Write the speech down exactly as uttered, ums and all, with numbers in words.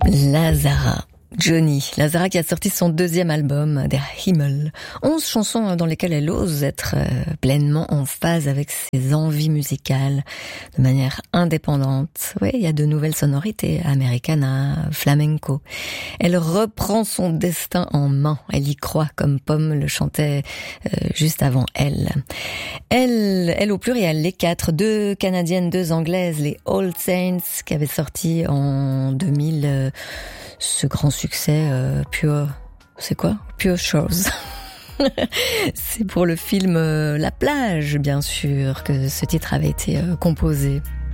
Lazara. Johnny, Lazara qui a sorti son deuxième album, Der Himmel. Onze chansons dans lesquelles elle ose être pleinement en phase avec ses envies musicales, de manière indépendante. Oui, il y a de nouvelles sonorités, americana, flamenco. Elle reprend son destin en main. Elle y croit, comme Pomme le chantait euh, juste avant elle. Elle, elle au pluriel, les quatre, deux canadiennes, deux anglaises, les Old Saints, qui avaient sorti en deux mille euh, ce grand succès euh, Pure, c'est quoi? Pure Shores. C'est pour le film euh, La plage, bien sûr, que ce titre avait été euh, composé.